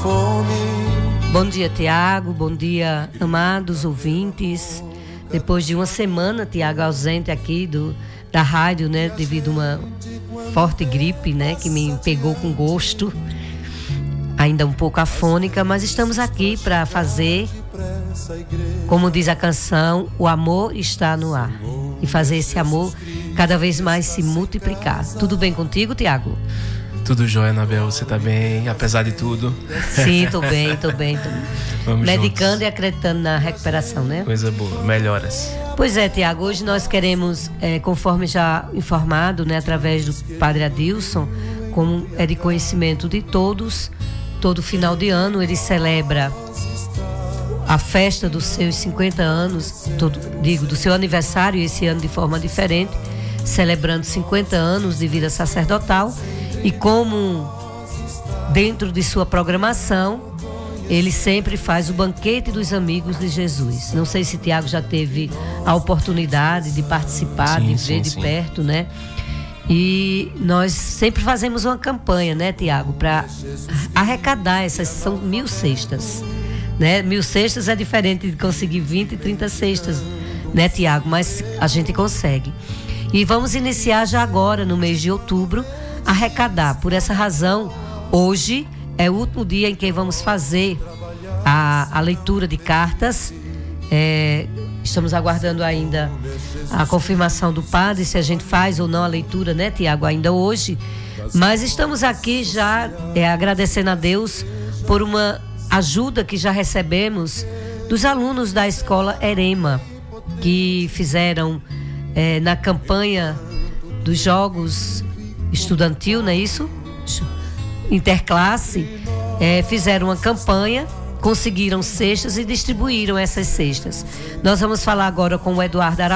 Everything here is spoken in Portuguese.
Bom dia, Tiago. Bom dia, amados ouvintes. Depois de uma semana, Tiago, ausente aqui da rádio, né? Devido a uma forte gripe, né? Que me pegou com gosto. Ainda um pouco afônica, mas estamos aqui para fazer, como diz a canção, o amor está no ar. E fazer esse amor cada vez mais se multiplicar. Tudo bem contigo, Tiago? Tudo jóia, Anabel, você tá bem, apesar de tudo? Sim, tô bem. Vamos medicando juntos. E acreditando na recuperação, né? Coisa boa, melhoras. Pois é, Tiago, hoje nós queremos, conforme já informado, né, através do Padre Adilson, como é de conhecimento de todos, todo final de ano ele celebra a festa dos seus 50 anos, do seu aniversário, esse ano de forma diferente, celebrando 50 anos de vida sacerdotal. E como dentro de sua programação, ele sempre faz o banquete dos amigos de Jesus. Não sei se Tiago já teve a oportunidade de participar, de ver de perto, né? E nós sempre fazemos uma campanha, né, Tiago, para arrecadar são 1.000 cestas, né? 1.000 cestas é diferente de conseguir 20 e 30 cestas, né, Tiago? Mas a gente consegue. E vamos iniciar já agora, no mês de outubro, arrecadar. Por essa razão, hoje é o último dia em que vamos fazer a leitura de cartas. Estamos aguardando ainda a confirmação do padre, se a gente faz ou não a leitura, né, Tiago, ainda hoje. Mas estamos aqui já agradecendo a Deus por uma ajuda que já recebemos dos alunos da escola Erema, que fizeram na campanha dos Jogos Estudantil, não é isso? Interclasse, fizeram uma campanha, conseguiram cestas e distribuíram essas cestas. Nós vamos falar agora com o Eduardo